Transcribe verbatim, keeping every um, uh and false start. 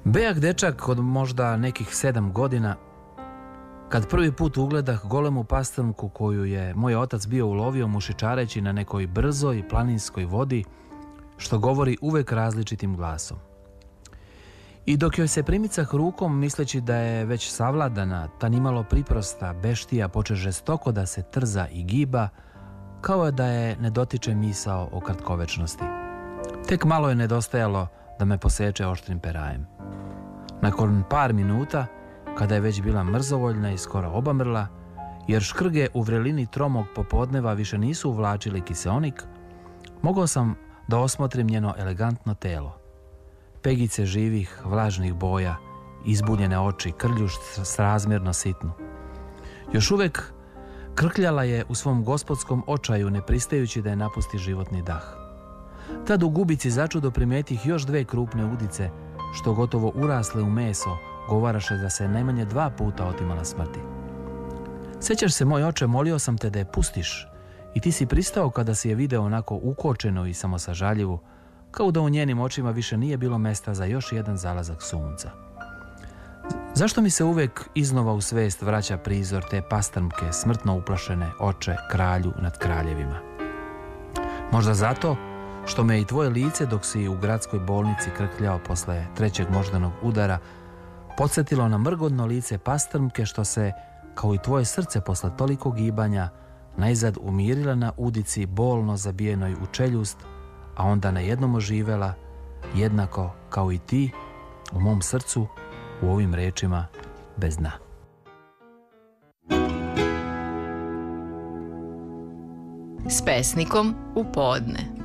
Bejak dečak od možda nekih sedam godina, kad prvi put ugledah golemu pastrmku koju je moj otac bio ulovio mušičareći na nekoj brzoj planinskoj vodi, što govori uvek različitim glasom. I dok joj se primicah rukom, misleći da je već savladana, ta nimalo priprosta beštija poče žestoko da se trza i giba, kao da je ne dotiče misao o kratkovečnosti. Tek malo je nedostajalo da me poseče oštrim perajem. Nakon par minuta, kada je već bila mrzovoljna i skoro obamrla, jer škrge u vrelini tromog popodneva više nisu uvlačili kiseonik, mogao sam da osmotrim njeno elegantno telo. Pegice živih, vlažnih boja, izbuljene oči, krljušt srazmjerno sitnu. Još uvek krkljala je u svom gospodskom očaju, ne pristajući da je napusti životni dah. Tad u gubici začudo primetih još dve krupne udice, što gotovo urasle u meso, govaraše da se najmanje dva puta otimala smrti. Sećaš se, moj oče, molio sam te da je pustiš, i ti si pristao kada si je video onako ukočenu i samosažaljivu, kao da u njenim očima više nije bilo mesta za još jedan zalazak sunca. Zašto mi se uvek iznova u svest vraća prizor te pastrmke, smrtno uplašene oče kralju nad kraljevima? Možda zato što me i tvoje lice dok si u gradskoj bolnici krkljao posle trećeg moždanog udara podsjetilo na mrgodno lice pastrmke što se, kao i tvoje srce posle toliko gibanja, najzad umirila na udici bolno zabijenoj u čeljust, a onda najednom oživela, jednako kao i ti, u mom srcu, u ovim rečima bez dna. S pesnikom u podne.